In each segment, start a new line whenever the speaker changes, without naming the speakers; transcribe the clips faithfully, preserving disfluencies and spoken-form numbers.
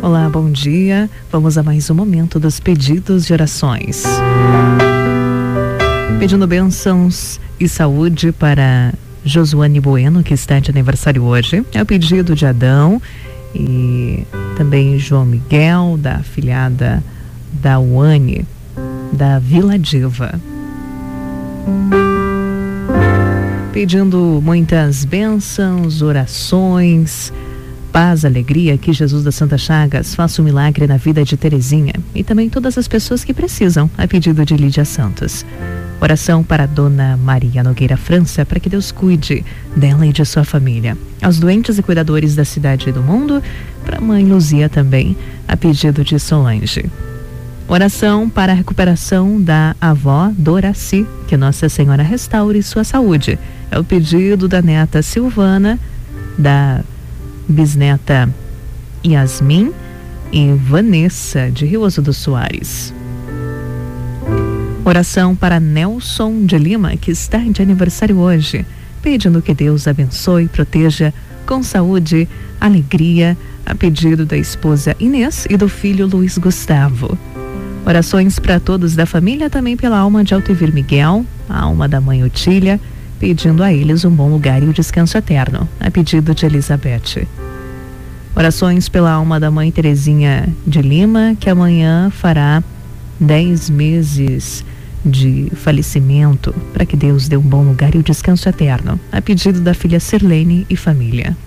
Olá, bom dia. Vamos a mais um momento dos pedidos de orações. Pedindo bênçãos e saúde para Josuane Bueno, que está de aniversário hoje. É o pedido de Adão e também João Miguel, da afilhada da Uane, da Vila Diva. Pedindo muitas bênçãos, orações, paz, alegria, que Jesus das Santas Chagas faça um milagre na vida de Terezinha e também todas as pessoas que precisam, a pedido de Lídia Santos. Oração para a Dona Maria Nogueira França, para que Deus cuide dela e de sua família. Aos doentes e cuidadores da cidade e do mundo, para a mãe Luzia também, a pedido de Solange. Oração para a recuperação da avó Doraci, que Nossa Senhora restaure sua saúde. É o pedido da neta Silvana, da bisneta Yasmin e Vanessa, de Rio Oso dos Soares. Oração para Nelson de Lima, que está de aniversário hoje, pedindo que Deus abençoe e proteja com saúde, alegria, a pedido da esposa Inês e do filho Luiz Gustavo. Orações para todos da família, também pela alma de Altivir Miguel, a alma da mãe Otília, pedindo a eles um bom lugar e o descanso eterno, a pedido de Elizabeth. Orações pela alma da mãe Terezinha de Lima, que amanhã fará dez meses de falecimento, para que Deus dê um bom lugar e o descanso eterno, a pedido da filha Sirlene e família.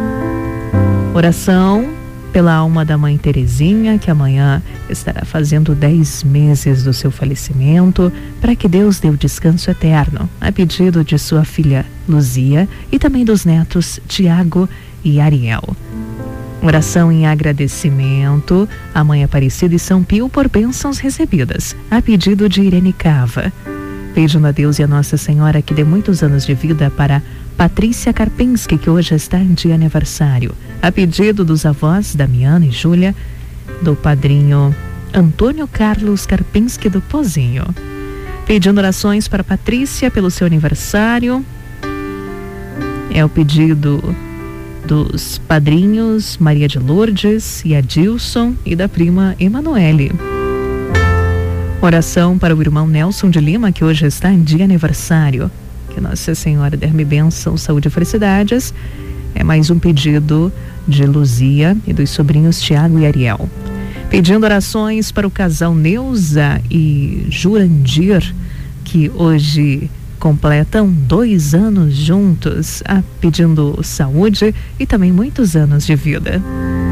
Oração pela alma da mãe Terezinha, que amanhã estará fazendo dez meses do seu falecimento, para que Deus dê o descanso eterno, a pedido de sua filha Luzia e também dos netos Tiago e Ariel. Oração em agradecimento à Mãe Aparecida e São Pio por bênçãos recebidas, a pedido de Irene Cava. Pedindo a Deus e a Nossa Senhora que dê muitos anos de vida para Patrícia Karpinski, que hoje está de aniversário, a pedido dos avós Damiana e Júlia, do padrinho Antônio Carlos Karpinski do Pozinho. Pedindo orações para Patrícia pelo seu aniversário, é o pedido dos padrinhos Maria de Lourdes e Adilson e da prima Emanuele. Oração para o irmão Nelson de Lima, que hoje está de aniversário. Que Nossa Senhora derme bênção, saúde e felicidades. É mais um pedido de Luzia e dos sobrinhos Tiago e Ariel. Pedindo orações para o casal Neuza e Jurandir, que hoje completam dois anos juntos, ah, pedindo saúde e também muitos anos de vida.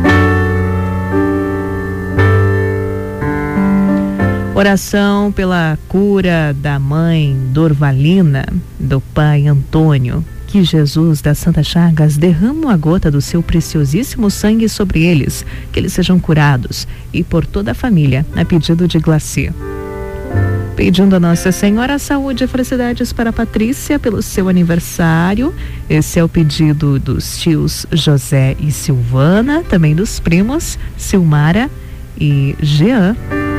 Oração pela cura da mãe Dorvalina, do pai Antônio. Que Jesus das Santas Chagas derrame uma gota do seu preciosíssimo sangue sobre eles, que eles sejam curados, e por toda a família, a pedido de Glaci. Pedindo a Nossa Senhora saúde e felicidades para a Patrícia pelo seu aniversário. Esse é o pedido dos tios José e Silvana, também dos primos Silmara e Jean.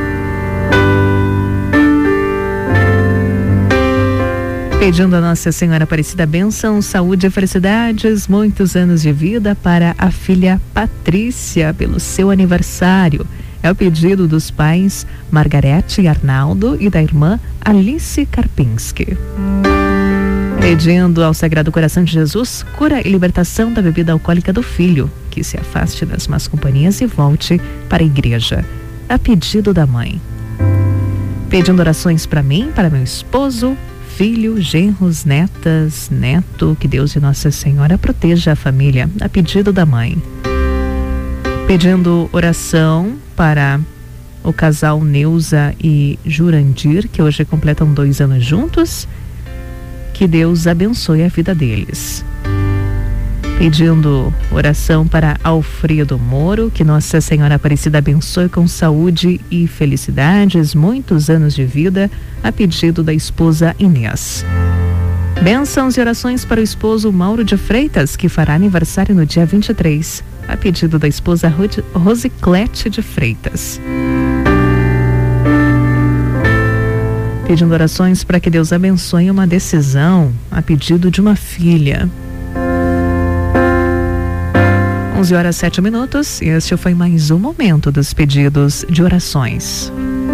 Pedindo a Nossa Senhora Aparecida bênção, saúde e felicidades, muitos anos de vida para a filha Patrícia pelo seu aniversário. É o pedido dos pais Margarete e Arnaldo e da irmã Alice Karpinski. Pedindo ao Sagrado Coração de Jesus cura e libertação da bebida alcoólica do filho, que se afaste das más companhias e volte para a igreja, a pedido da mãe. Pedindo orações para mim, para meu esposo, filho, genros, netas, neto, que Deus e Nossa Senhora proteja a família, a pedido da mãe. Pedindo oração para o casal Neuza e Jurandir, que hoje completam dois anos juntos, que Deus abençoe a vida deles. Pedindo oração para Alfredo Moro, que Nossa Senhora Aparecida abençoe com saúde e felicidades, muitos anos de vida, a pedido da esposa Inês. Bênçãos e orações para o esposo Mauro de Freitas, que fará aniversário no dia vinte e três, a pedido da esposa Rosiclete de Freitas. Pedindo orações para que Deus abençoe uma decisão, a pedido de uma filha. onze horas sete minutos, e este foi mais um momento dos pedidos de orações.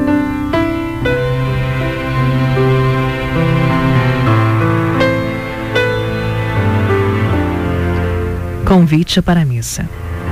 Convite para a missa.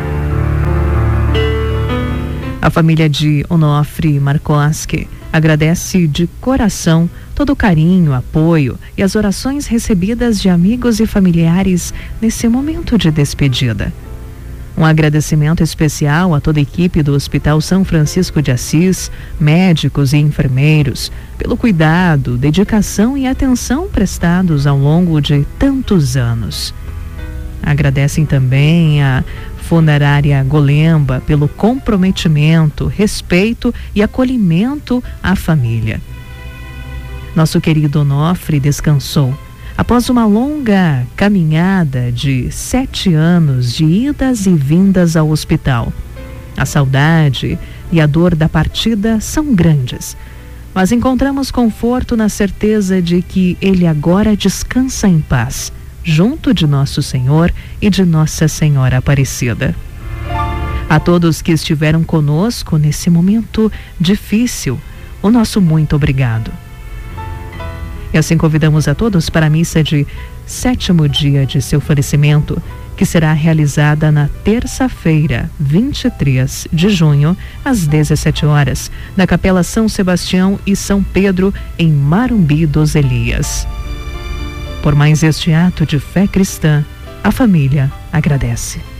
A família de Onofre Markoski agradece de coração todo o carinho, apoio e as orações recebidas de amigos e familiares nesse momento de despedida. Um agradecimento especial a toda a equipe do Hospital São Francisco de Assis, médicos e enfermeiros, pelo cuidado, dedicação e atenção prestados ao longo de tantos anos. Agradecem também a Funerária Golemba pelo comprometimento, respeito e acolhimento à família. Nosso querido Onofre descansou após uma longa caminhada de sete anos de idas e vindas ao hospital. A saudade e a dor da partida são grandes, mas encontramos conforto na certeza de que ele agora descansa em paz, junto de Nosso Senhor e de Nossa Senhora Aparecida. A todos que estiveram conosco nesse momento difícil, o nosso muito obrigado. E assim convidamos a todos para a missa de sétimo dia de seu falecimento, que será realizada na terça-feira, vinte e três de junho, às dezessete horas, na Capela São Sebastião e São Pedro, em Marumbi dos Elias. Por mais este ato de fé cristã, a família agradece.